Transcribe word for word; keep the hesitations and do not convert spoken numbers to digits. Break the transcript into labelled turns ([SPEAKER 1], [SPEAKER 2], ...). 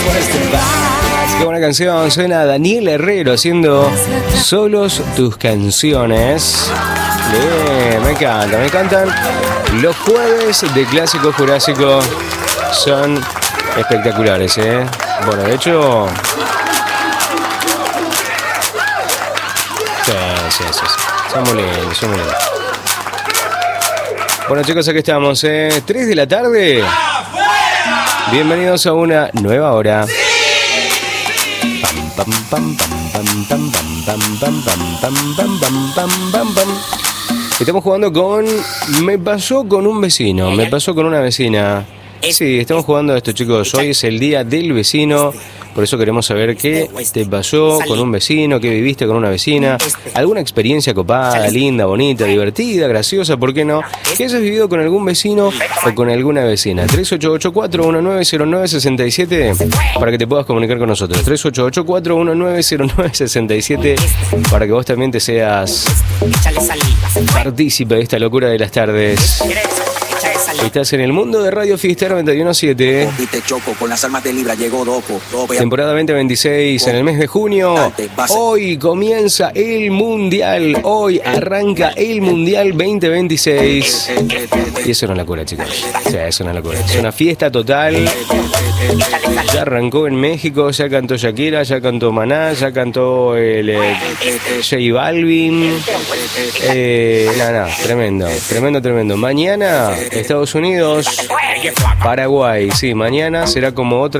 [SPEAKER 1] Qué buena canción, suena Daniel Herrero haciendo Solos tus canciones. Bien, me encanta, me encantan. Los jueves de Clásico Jurásico son espectaculares, ¿eh? Bueno, de hecho... Sí, sí, sí, sí. Son muy lindos, son muy lindos. Bueno, chicos, aquí estamos, ¿eh? tres de la tarde. Bienvenidos a una nueva hora. Pam, pam, pam, pam, pam, pam, pam, pam, pam, pam, pam, pam, pam, pam. Estamos jugando con... Me pasó con un vecino, me pasó con una vecina. Sí, estamos jugando a esto, chicos. Hoy es el día del vecino. Por eso queremos saber qué te pasó con un vecino, qué viviste con una vecina, alguna experiencia copada, linda, bonita, divertida, graciosa, ¿por qué no? ¿Qué hayas vivido con algún vecino o con alguna vecina? tres ocho ocho, cuatro uno nueve, cero nueve seis siete para que te puedas comunicar con nosotros. tres ocho ocho, cuatro uno nueve, cero nueve seis siete para que vos también te seas partícipe de esta locura de las tardes. Estás en el mundo de Radio Fiesta noventa y uno punto siete. Temporada veinte veintiséis en el mes de junio. Hoy comienza el Mundial. Hoy arranca el Mundial veinte veintiséis. Y eso no es la locura, chicos. O sea, eso no es la locura. Es una fiesta total. Ya arrancó en México, ya cantó Shakira, ya cantó Maná, ya cantó el eh, J Balvin. Eh, nada, nada, tremendo, tremendo, tremendo. Mañana Estados Unidos, Paraguay. Sí, mañana será como otra